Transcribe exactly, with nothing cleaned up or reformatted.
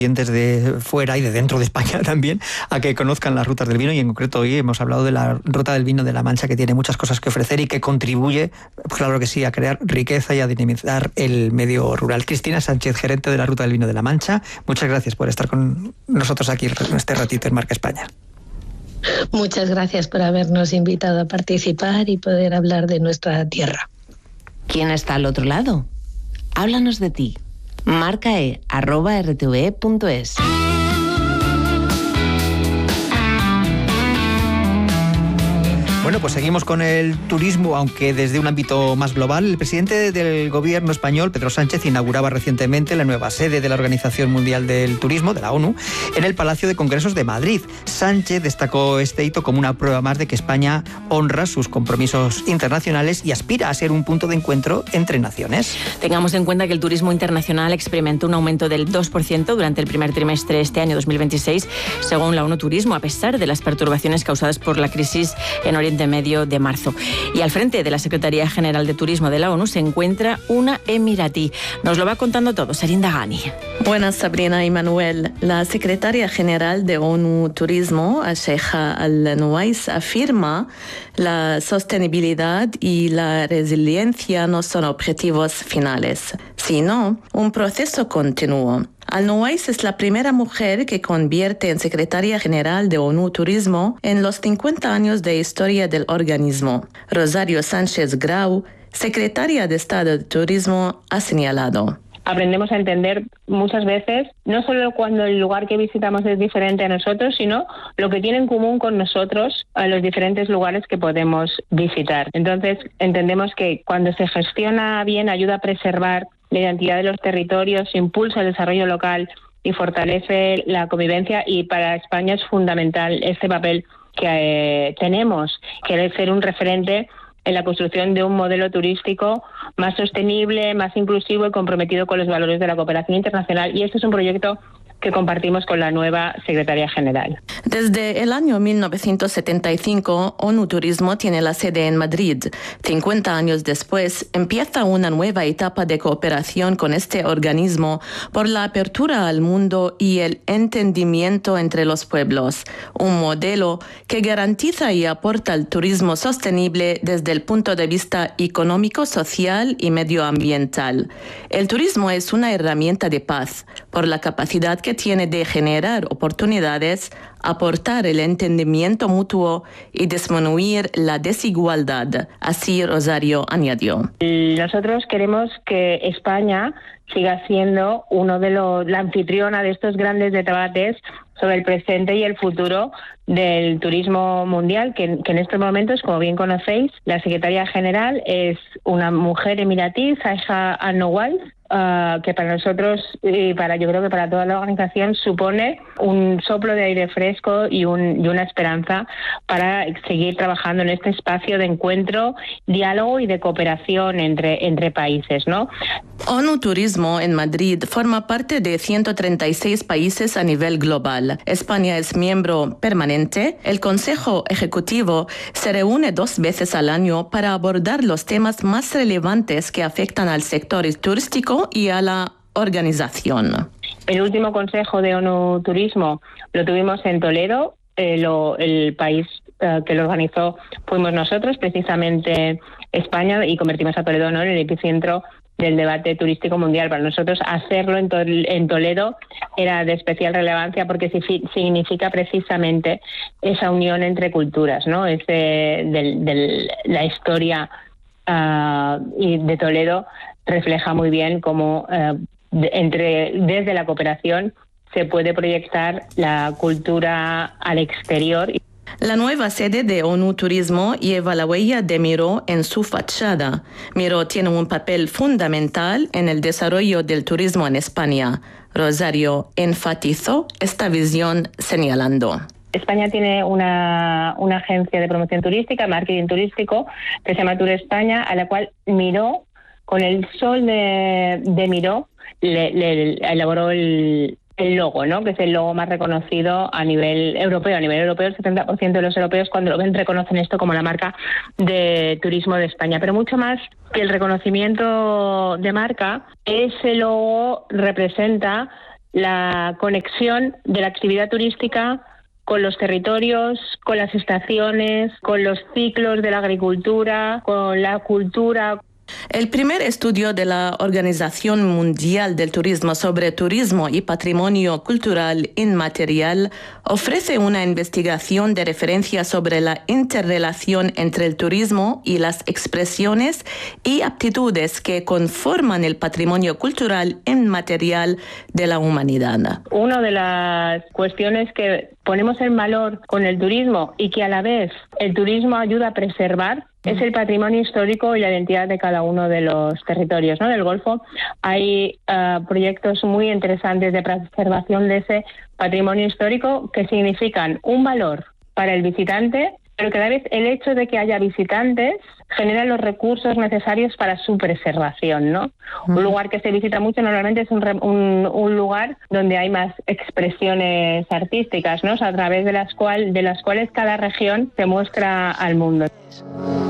de fuera y de dentro de España también, a que conozcan las rutas del vino, y en concreto hoy hemos hablado de la Ruta del Vino de La Mancha, que tiene muchas cosas que ofrecer y que contribuye, pues claro que sí, a crear riqueza y a dinamizar el medio rural. Cristina Sánchez, gerente de la Ruta del Vino de La Mancha, muchas gracias por estar con nosotros aquí en este ratito en Marca España. Muchas gracias por habernos invitado a participar y poder hablar de nuestra tierra. ¿Quién está al otro lado? Háblanos de ti. marcae arroba r t v e punto es. Bueno, pues seguimos con el turismo, aunque desde un ámbito más global. El presidente del gobierno español, Pedro Sánchez, inauguraba recientemente la nueva sede de la Organización Mundial del Turismo, de la ONU, en el Palacio de Congresos de Madrid. Sánchez destacó este hito como una prueba más de que España honra sus compromisos internacionales y aspira a ser un punto de encuentro entre naciones. Tengamos en cuenta que el turismo internacional experimentó un aumento del dos por ciento durante el primer trimestre de este año dos mil veintiséis, según la ONU Turismo, a pesar de las perturbaciones causadas por la crisis en Oriente Medio de marzo. Y al frente de la Secretaría General de Turismo de la ONU se encuentra una emiratí. Nos lo va contando todo Serinda Ghani. Buenas, Sabrina y Manuel. La Secretaria General de ONU Turismo, Sheikha Al-Nuwais, afirma la sostenibilidad y la resiliencia no son objetivos finales, sino un proceso continuo. Al-Nuwais es la primera mujer que convierte en secretaria general de ONU Turismo en los cincuenta años de historia del organismo. Rosario Sánchez Grau, secretaria de Estado de Turismo, ha señalado: aprendemos a entender muchas veces, no solo cuando el lugar que visitamos es diferente a nosotros, sino lo que tiene en común con nosotros a los diferentes lugares que podemos visitar. Entonces, entendemos que cuando se gestiona bien, ayuda a preservar la identidad de los territorios, impulsa el desarrollo local y fortalece la convivencia, y para España es fundamental este papel que eh, tenemos, que es ser un referente en la construcción de un modelo turístico más sostenible, más inclusivo y comprometido con los valores de la cooperación internacional. Y este es un proyecto que compartimos con la nueva Secretaría General. Desde el año mil novecientos setenta y cinco, ONU Turismo tiene la sede en Madrid. cincuenta años después, empieza una nueva etapa de cooperación con este organismo por la apertura al mundo y el entendimiento entre los pueblos. Un modelo que garantiza y aporta el turismo sostenible desde el punto de vista económico, social y medioambiental. El turismo es una herramienta de paz por la capacidad que tiene de generar oportunidades, aportar el entendimiento mutuo y disminuir la desigualdad. Así Rosario añadió: nosotros queremos que España siga siendo uno de los, la anfitriona de estos grandes debates sobre el presente y el futuro del turismo mundial, que, que en estos momentos, como bien conocéis, la secretaria general es una mujer emiratí, Sheikha Al-Nuwais, uh, que para nosotros y para yo creo que para toda la organización supone un soplo de aire fresco y, un, y una esperanza para seguir trabajando en este espacio de encuentro, diálogo y de cooperación entre, entre países, ¿no? ONU Turismo en Madrid forma parte de ciento treinta y seis países a nivel global. España es miembro permanente. El Consejo Ejecutivo se reúne dos veces al año para abordar los temas más relevantes que afectan al sector turístico y a la organización. El último Consejo de ONU Turismo lo tuvimos en Toledo. Eh, lo, el país eh, que lo organizó fuimos nosotros, precisamente España, y convertimos a Toledo, ¿no?, en el epicentro del debate turístico mundial. Para nosotros hacerlo en, Tol- en Toledo era de especial relevancia porque si- significa precisamente esa unión entre culturas, ¿no? Es de, de, de la historia uh, y de Toledo refleja muy bien cómo uh, de, entre desde la cooperación se puede proyectar la cultura al exterior. La nueva sede de ONU Turismo lleva la huella de Miró en su fachada. Miró tiene un papel fundamental en el desarrollo del turismo en España. Rosario enfatizó esta visión señalando: España tiene una, una agencia de promoción turística, marketing turístico, que se llama Tour España, a la cual Miró, con el sol de, de Miró, le, le elaboró el... el logo, ¿no?, que es el logo más reconocido a nivel europeo. A nivel europeo, el setenta por ciento de los europeos, cuando lo ven, reconocen esto como la marca de turismo de España. Pero mucho más que el reconocimiento de marca, ese logo representa la conexión de la actividad turística con los territorios, con las estaciones, con los ciclos de la agricultura, con la cultura. El primer estudio de la Organización Mundial del Turismo sobre turismo y patrimonio cultural inmaterial ofrece una investigación de referencia sobre la interrelación entre el turismo y las expresiones y aptitudes que conforman el patrimonio cultural inmaterial de la humanidad. Una de las cuestiones que ponemos en valor con el turismo y que a la vez el turismo ayuda a preservar es el patrimonio histórico y la identidad de cada uno de los territorios, ¿no?, del Golfo. Hay uh, proyectos muy interesantes de preservación de ese patrimonio histórico que significan un valor para el visitante, pero que a la vez el hecho de que haya visitantes genera los recursos necesarios para su preservación, ¿no? Mm. Un lugar que se visita mucho normalmente es un, un, un lugar donde hay más expresiones artísticas, ¿no? O sea, a través de las, cual, de las cuales cada región se muestra al mundo.